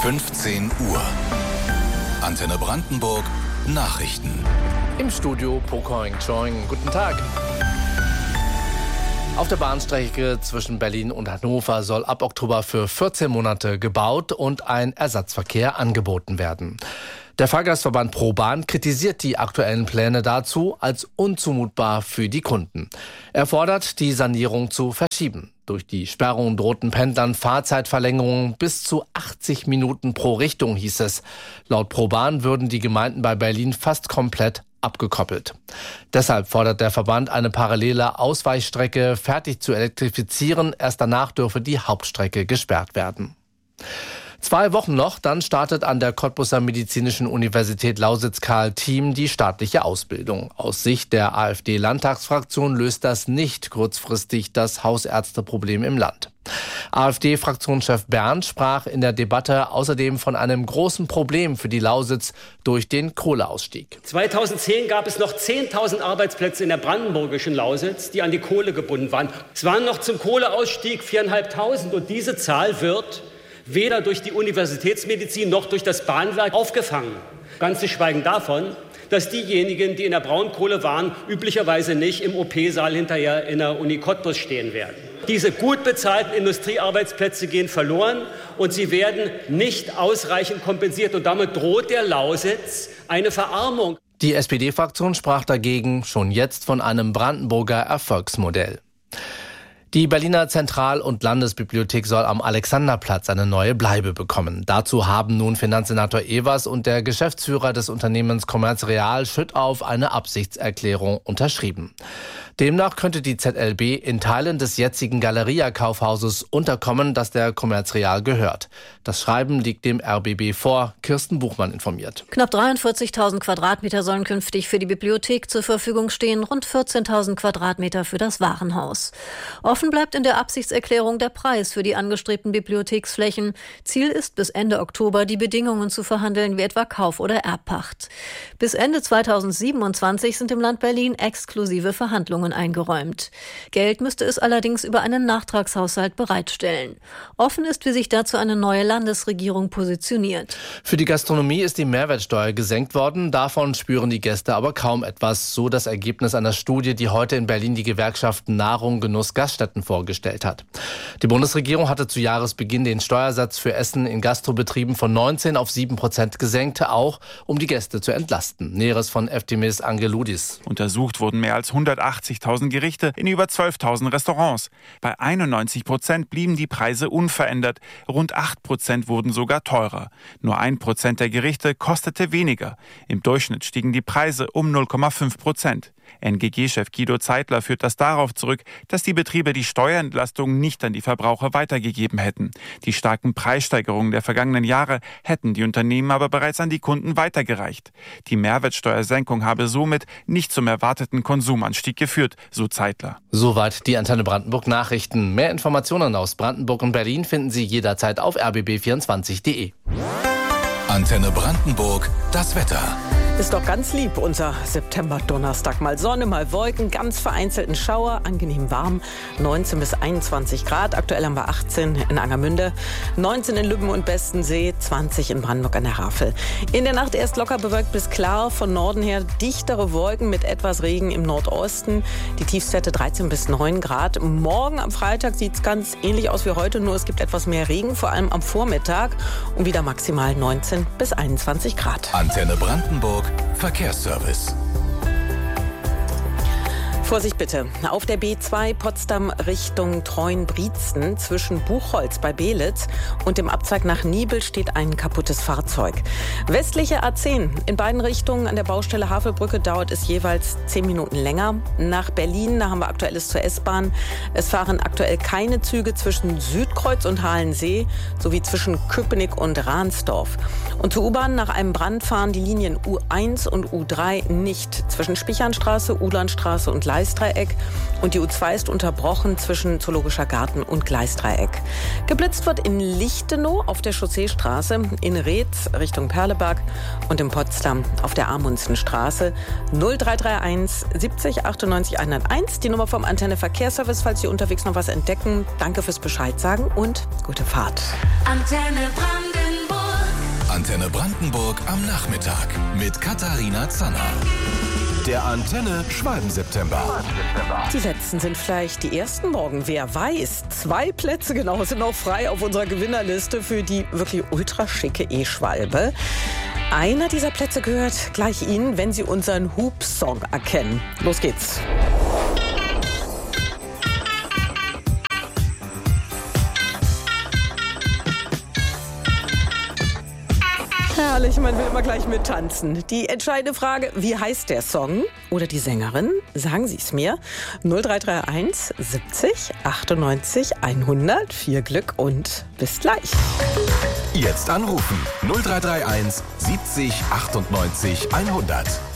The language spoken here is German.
15 Uhr. Antenne Brandenburg Nachrichten. Im Studio Pokoing Choing. Guten Tag. Auf der Bahnstrecke zwischen Berlin und Hannover soll ab Oktober für 14 Monate gebaut und ein Ersatzverkehr angeboten werden. Der Fahrgastverband ProBahn kritisiert die aktuellen Pläne dazu als unzumutbar für die Kunden. Er fordert, die Sanierung zu verschieben. Durch die Sperrung drohten Pendlern Fahrzeitverlängerungen bis zu 80 Minuten pro Richtung, hieß es. Laut ProBahn würden die Gemeinden bei Berlin fast komplett abgekoppelt. Deshalb fordert der Verband, eine parallele Ausweichstrecke fertig zu elektrifizieren. Erst danach dürfe die Hauptstrecke gesperrt werden. 2 Wochen noch, dann startet an der Cottbuser Medizinischen Universität Lausitz-Karl Thiem die staatliche Ausbildung. Aus Sicht der AfD-Landtagsfraktion löst das nicht kurzfristig das Hausärzteproblem im Land. AfD-Fraktionschef Berndt sprach in der Debatte außerdem von einem großen Problem für die Lausitz durch den Kohleausstieg. 2010 gab es noch 10.000 Arbeitsplätze in der brandenburgischen Lausitz, die an die Kohle gebunden waren. Es waren noch zum Kohleausstieg 4.500 und diese Zahl wird weder durch die Universitätsmedizin noch durch das Bahnwerk aufgefangen. Ganz zu schweigen davon, dass diejenigen, die in der Braunkohle waren, üblicherweise nicht im OP-Saal hinterher in der Uni Cottbus stehen werden. Diese gut bezahlten Industriearbeitsplätze gehen verloren und sie werden nicht ausreichend kompensiert. Und damit droht der Lausitz eine Verarmung. Die SPD-Fraktion sprach dagegen schon jetzt von einem Brandenburger Erfolgsmodell. Die Berliner Zentral- und Landesbibliothek soll am Alexanderplatz eine neue Bleibe bekommen. Dazu haben nun Finanzsenator Evers und der Geschäftsführer des Unternehmens Commerz Real Schüttauf eine Absichtserklärung unterschrieben. Demnach könnte die ZLB in Teilen des jetzigen Galeria-Kaufhauses unterkommen, das der Commerz Real gehört. Das Schreiben liegt dem RBB vor. Kirsten Buchmann informiert. Knapp 43.000 Quadratmeter sollen künftig für die Bibliothek zur Verfügung stehen, rund 14.000 Quadratmeter für das Warenhaus. Offen bleibt in der Absichtserklärung der Preis für die angestrebten Bibliotheksflächen. Ziel ist, bis Ende Oktober die Bedingungen zu verhandeln, wie etwa Kauf- oder Erbpacht. Bis Ende 2027 sind im Land Berlin exklusive Verhandlungen eingeräumt. Geld müsste es allerdings über einen Nachtragshaushalt bereitstellen. Offen ist, wie sich dazu eine neue Landesregierung positioniert. Für die Gastronomie ist die Mehrwertsteuer gesenkt worden. Davon spüren die Gäste aber kaum etwas. So das Ergebnis einer Studie, die heute in Berlin die Gewerkschaften Nahrung, Genuss, Gaststätten vorgestellt hat. Die Bundesregierung hatte zu Jahresbeginn den Steuersatz für Essen in Gastrobetrieben von 19 auf 7% gesenkt, auch um die Gäste zu entlasten. Näheres von Eftimis Angeludis. Untersucht wurden mehr als 180.000 Gerichte in über 12.000 Restaurants. Bei 91% blieben die Preise unverändert. Rund 8% wurden sogar teurer. Nur 1% der Gerichte kostete weniger. Im Durchschnitt stiegen die Preise um 0,5%. NGG-Chef Guido Zeitler führt das darauf zurück, dass die Betriebe die Steuerentlastung nicht an die Verbraucher weitergegeben hätten. Die starken Preissteigerungen der vergangenen Jahre hätten die Unternehmen aber bereits an die Kunden weitergereicht. Die Mehrwertsteuersenkung habe somit nicht zum erwarteten Konsumanstieg geführt, so Zeitler. Soweit die Antenne Brandenburg Nachrichten. Mehr Informationen aus Brandenburg und Berlin finden Sie jederzeit auf rbb24.de. Antenne Brandenburg, das Wetter. Ist doch ganz lieb, unser September-Donnerstag. Mal Sonne, mal Wolken, ganz vereinzelten Schauer, angenehm warm, 19 bis 21 Grad. Aktuell haben wir 18 in Angermünde, 19 in Lübben und Bestensee, 20 in Brandenburg an der Havel. In der Nacht erst locker bewölkt bis klar, von Norden her dichtere Wolken mit etwas Regen im Nordosten. Die Tiefstwerte 13 bis 9 Grad. Morgen am Freitag sieht es ganz ähnlich aus wie heute, nur es gibt etwas mehr Regen, vor allem am Vormittag und wieder maximal 19 bis 21 Grad. Antenne Brandenburg Verkehrsservice. Vorsicht bitte. Auf der B2 Potsdam Richtung Treuen-Brietzen zwischen Buchholz bei Belitz und dem Abzweig nach Niebel steht ein kaputtes Fahrzeug. Westliche A10 in beiden Richtungen an der Baustelle Havelbrücke dauert es jeweils 10 Minuten länger. Nach Berlin, da haben wir Aktuelles zur S-Bahn. Es fahren aktuell keine Züge zwischen Südkreuz und Halensee sowie zwischen Köpenick und Ransdorf. Und zur U-Bahn nach einem Brand fahren die Linien U1 und U3 nicht zwischen Spichernstraße, Ulandstraße und Gleisdreieck und die U2 ist unterbrochen zwischen Zoologischer Garten und Gleisdreieck. Geblitzt wird in Lichtenau auf der Chausseestraße, in Reetz Richtung Perleberg und in Potsdam auf der Amundsenstraße. 0331 70 98 101, die Nummer vom Antenne Verkehrsservice, falls Sie unterwegs noch was entdecken. Danke fürs Bescheid sagen und gute Fahrt. Antenne Brandenburg. Antenne Brandenburg am Nachmittag mit Katharina Zanner. Der Antenne Schwalben-September. Die letzten sind vielleicht die ersten morgen. Wer weiß. 2 Plätze genau sind noch frei auf unserer Gewinnerliste für die wirklich ultraschicke E-Schwalbe. Einer dieser Plätze gehört gleich Ihnen, wenn Sie unseren Hub-Song erkennen. Los geht's. Herrlich, man will immer gleich mittanzen. Die entscheidende Frage, wie heißt der Song oder die Sängerin? Sagen Sie es mir. 0331 70 98 100. Viel Glück und bis gleich. Jetzt anrufen 0331 70 98 100.